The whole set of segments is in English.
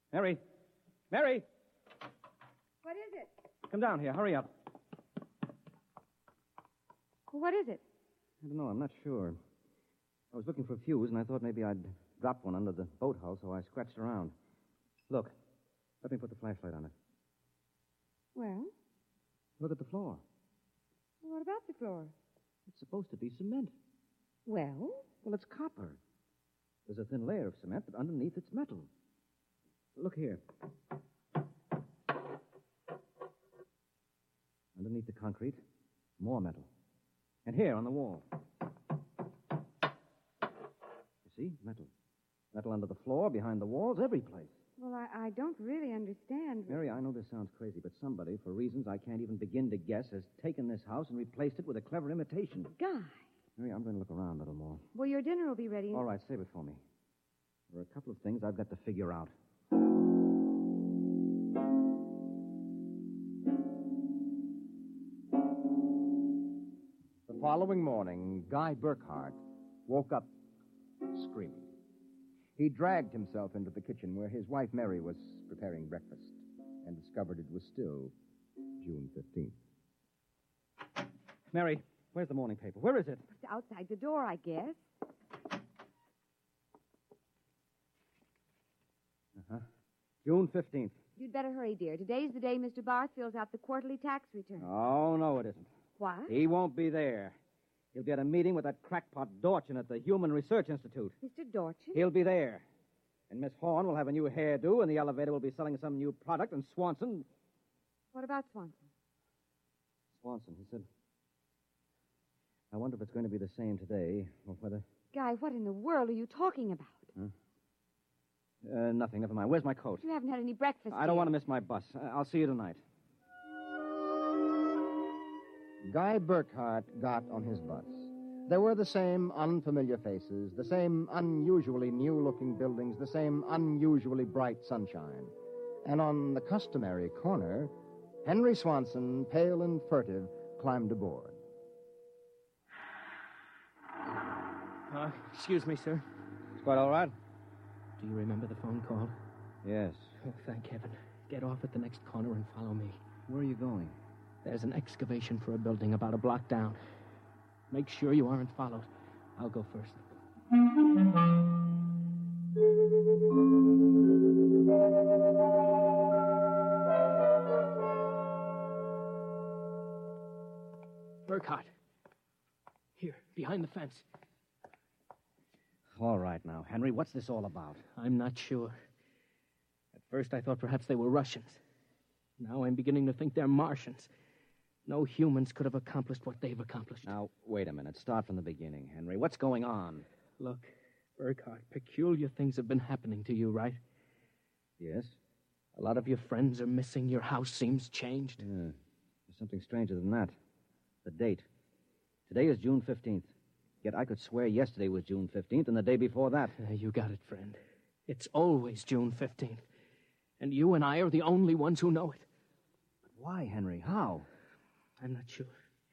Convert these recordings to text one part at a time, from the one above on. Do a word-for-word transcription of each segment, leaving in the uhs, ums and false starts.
Mary! Mary! What is it? Come down here. Hurry up. What is it? I don't know. I'm not sure. I was looking for a fuse, and I thought maybe I'd dropped one under the boat hull, so I scratched around. Look. Let me put the flashlight on it. Well? Look at the floor. What about the floor? It's supposed to be cement. Well? Well, it's copper. There's a thin layer of cement, but underneath it's metal. Look here. Underneath the concrete, more metal. And here on the wall. You see? Metal. Metal under the floor, behind the walls, every place. Well, I, I don't really understand. Mary, I know this sounds crazy, but somebody, for reasons I can't even begin to guess, has taken this house and replaced it with a clever imitation. Guy. Mary, I'm going to look around a little more. Well, your dinner will be ready. All right, save it for me. There are a couple of things I've got to figure out. The following morning, Guy Burkhart woke up screaming. He dragged himself into the kitchen where his wife Mary was preparing breakfast and discovered it was still June fifteenth. Mary, where's the morning paper? Where is it? It's outside the door, I guess. Uh-huh. June fifteenth. You'd better hurry, dear. Today's the day Mister Barth fills out the quarterly tax return. Oh, no, it isn't. What? He won't be there. He'll be at a meeting with that crackpot Dorchin at the Human Research Institute. Mister Dorchin? He'll be there. And Miss Horn will have a new hairdo, and the elevator will be selling some new product, and Swanson... What about Swanson? Swanson, he said... I wonder if it's going to be the same today, or whether... Guy, what in the world are you talking about? Huh? Uh, nothing, never mind. Where's my coat? You haven't had any breakfast I don't want to miss my bus. Uh, I'll see you tonight. Guy Burkhart got on his bus. There were the same unfamiliar faces, the same unusually new-looking buildings, the same unusually bright sunshine. And on the customary corner, Henry Swanson, pale and furtive, climbed aboard. Uh, excuse me, sir. It's quite all right? Do you remember the phone call? Yes. Oh, thank heaven. Get off at the next corner and follow me. Where are you going? There's an excavation for a building about a block down. Make sure you aren't followed. I'll go first. Burkhart. Here, behind the fence. All right now, Henry, what's this all about? I'm not sure. At first I thought perhaps they were Russians. Now I'm beginning to think they're Martians. No humans could have accomplished what they've accomplished. Now, wait a minute. Start from the beginning, Henry. What's going on? Look, Burkhart, peculiar things have been happening to you, right? Yes? A lot of your friends are missing. Your house seems changed. Yeah. There's something stranger than that. The date. Today is June fifteenth. Yet I could swear yesterday was June fifteenth and the day before that. Uh, you got it, friend. It's always June fifteenth. And you and I are the only ones who know it. But why, Henry? How? I'm not sure.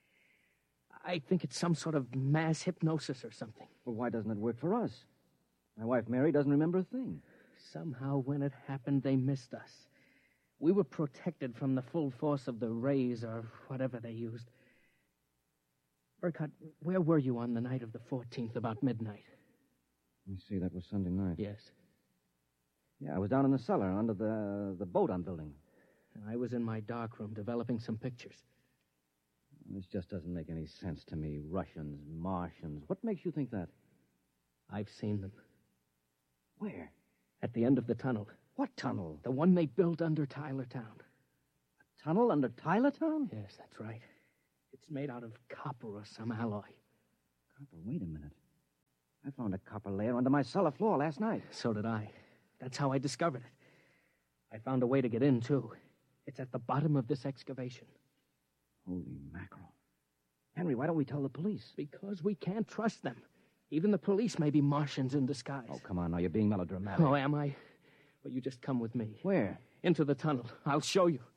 I think it's some sort of mass hypnosis or something. Well, why doesn't it work for us? My wife, Mary, doesn't remember a thing. Somehow, when it happened, they missed us. We were protected from the full force of the rays or whatever they used. Burkhart, where were you on the night of the fourteenth, about midnight? Let me see, that was Sunday night. Yes. Yeah, I was down in the cellar under the, the boat I'm building. I was in my darkroom developing some pictures. This just doesn't make any sense to me. Russians, Martians. What makes you think that? I've seen them. Where? At the end of the tunnel. What tunnel? The one they built under Tylertown. A tunnel under Tylertown? Yes, that's right. It's made out of copper or some alloy. Copper? Wait a minute. I found a copper layer under my cellar floor last night. So did I. That's how I discovered it. I found a way to get in, too. It's at the bottom of this excavation. Holy mackerel. Henry, why don't we tell the police? Because we can't trust them. Even the police may be Martians in disguise. Oh, come on now. You're being melodramatic. Oh, am I? Well, you just come with me. Where? Into the tunnel. I'll show you.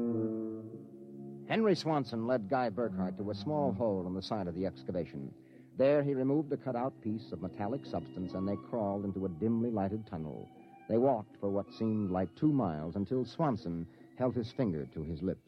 Henry Swanson led Guy Burkhart to a small hole in the side of the excavation. There he removed a cut-out piece of metallic substance, and they crawled into a dimly lighted tunnel. They walked for what seemed like two miles until Swanson held his finger to his lips.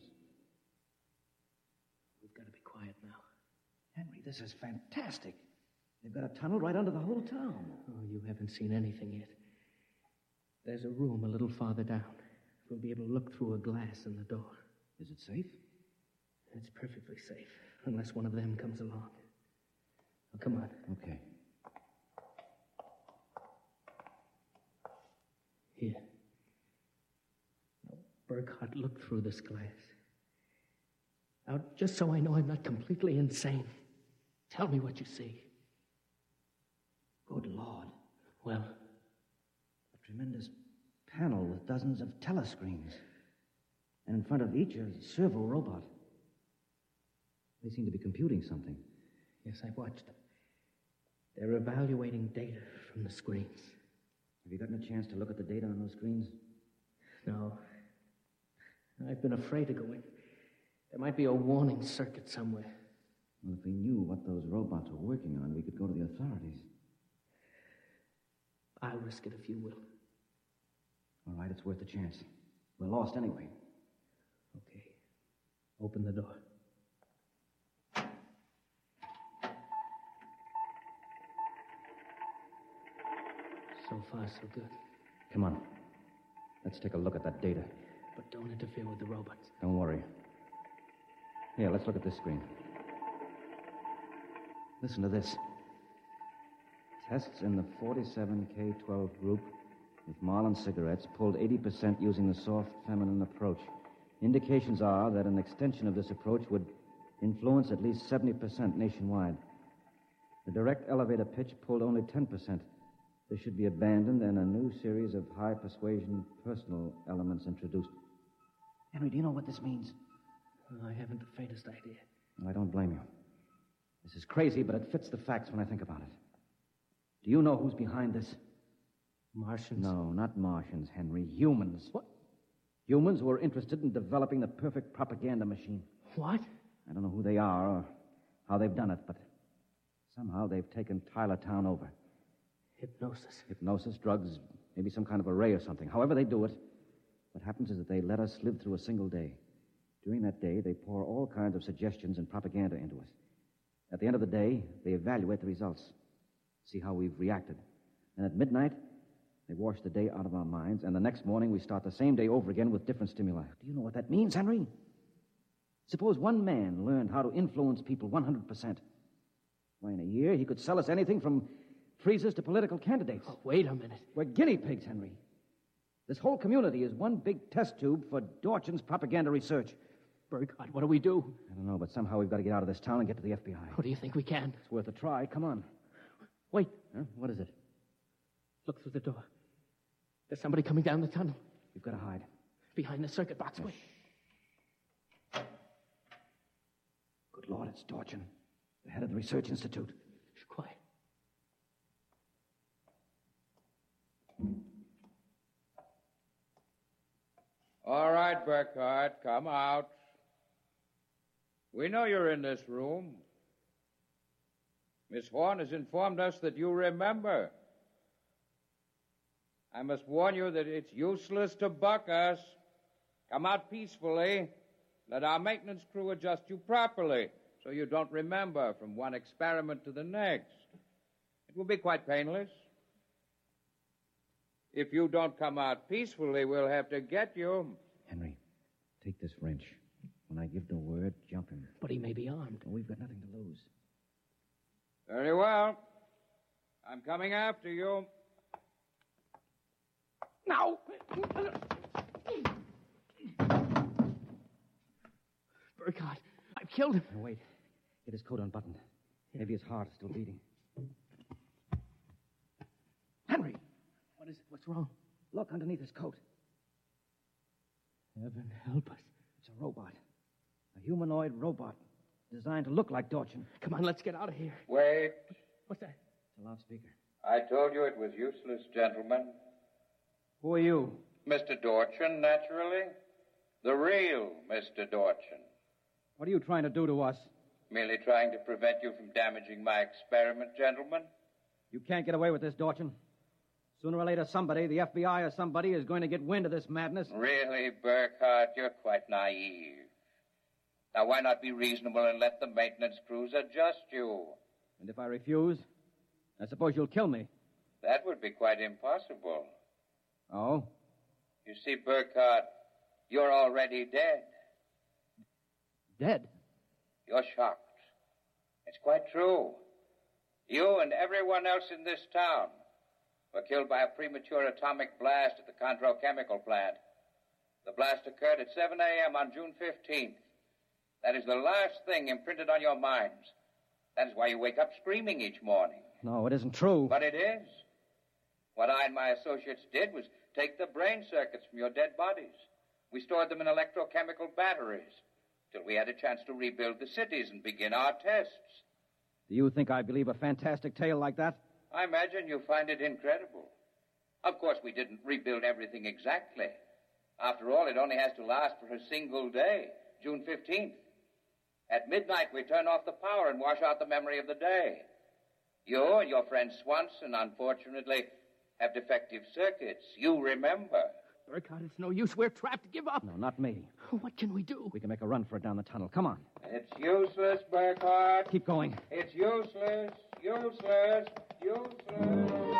We've got to be quiet now. Henry, this is fantastic. They've got a tunnel right under the whole town. Oh, you haven't seen anything yet. There's a room a little farther down. We'll be able to look through a glass in the door. Is it safe? It's perfectly safe, unless one of them comes along. Oh, come on. Okay. Here. Now, Burkhardt, look through this glass. Now, just so I know I'm not completely insane, tell me what you see. Good Lord. Well? A tremendous panel with dozens of telescreens. And in front of each, a servo robot. They seem to be computing something. Yes, I watched them. They're evaluating data from the screens. Have you gotten a chance to look at the data on those screens? No. I've been afraid to go in. There might be a warning circuit somewhere. Well, if we knew what those robots were working on, we could go to the authorities. I'll risk it if you will. All right, it's worth a chance. We're lost anyway. Okay. Open the door. So far, so good. Come on. Let's take a look at that data. But don't interfere with the robots. Don't worry. Here, let's look at this screen. Listen to this. Tests in the forty-seven K twelve group with Marlin cigarettes pulled eighty percent using the soft feminine approach. Indications are that an extension of this approach would influence at least seventy percent nationwide. The direct elevator pitch pulled only ten percent. This should be abandoned and a new series of high persuasion personal elements introduced. Henry, do you know what this means? Well, I haven't the faintest idea. Well, I don't blame you. This is crazy, but it fits the facts when I think about it. Do you know who's behind this? Martians? No, not Martians, Henry. Humans. What? Humans who are interested in developing the perfect propaganda machine. What? I don't know who they are or how they've done it, but somehow they've taken Tylertown over. Hypnosis. Hypnosis, drugs, maybe some kind of array or something. However they do it, what happens is that they let us live through a single day. During that day, they pour all kinds of suggestions and propaganda into us. At the end of the day, they evaluate the results, see how we've reacted. And at midnight, they wash the day out of our minds, and the next morning we start the same day over again with different stimuli. Do you know what that means, Henry? Suppose one man learned how to influence people one hundred percent. Why, in a year, he could sell us anything from freezers to political candidates. Oh, wait a minute. We're guinea pigs, Henry. This whole community is one big test tube for Dorchin's propaganda research. Burkhardt, what do we do? I don't know, but somehow we've got to get out of this town and get to the F B I. What do you think we can? It's worth a try. Come on. Wait. Huh? What is it? Look through the door. There's somebody coming down the tunnel. You've got to hide. Behind the circuit box. Wait. Good Lord, it's Dorchin, the head of the Research Institute. Shh, quiet. All right, Burkhardt, come out. We know you're in this room. Miss Horn has informed us that you remember. I must warn you that it's useless to buck us. Come out peacefully. Let our maintenance crew adjust you properly so you don't remember from one experiment to the next. It will be quite painless. If you don't come out peacefully, we'll have to get you. Henry, take this wrench. When I give the word, jump him. But he may be armed. Well, we've got nothing to lose. Very well. I'm coming after you. Now! Burkhardt, I've killed him. Now, wait. Get his coat unbuttoned. Maybe his heart is still beating. Henry! What is it? What's wrong? Look underneath his coat. Heaven help us. It's a robot. A humanoid robot designed to look like Dorchin. Come on, let's get out of here. Wait. What's that? It's a loudspeaker. I told you it was useless, gentlemen. Who are you? Mister Dorchin, naturally. The real Mister Dorchin. What are you trying to do to us? Merely trying to prevent you from damaging my experiment, gentlemen. You can't get away with this, Dorchin. Sooner or later, somebody, the F B I or somebody, is going to get wind of this madness. Really, Burkhardt, you're quite naive. Now, why not be reasonable and let the maintenance crews adjust you? And if I refuse, I suppose you'll kill me. That would be quite impossible. Oh? You see, Burkhardt, you're already dead. Dead? You're shocked. It's quite true. You and everyone else in this town were killed by a premature atomic blast at the Contro chemical plant. The blast occurred at seven a.m. on June fifteenth. That is the last thing imprinted on your minds. That is why you wake up screaming each morning. No, it isn't true. But it is. What I and my associates did was take the brain circuits from your dead bodies. We stored them in electrochemical batteries till we had a chance to rebuild the cities and begin our tests. Do you think I believe a fantastic tale like that? I imagine you find it incredible. Of course, we didn't rebuild everything exactly. After all, it only has to last for a single day, June fifteenth. At midnight, we turn off the power and wash out the memory of the day. You and your friend Swanson, unfortunately, have defective circuits. You remember. Burkhardt, it's no use. We're trapped. Give up. No, not me. What can we do? We can make a run for it down the tunnel. Come on. It's useless, Burkhardt. Keep going. It's useless, useless, useless.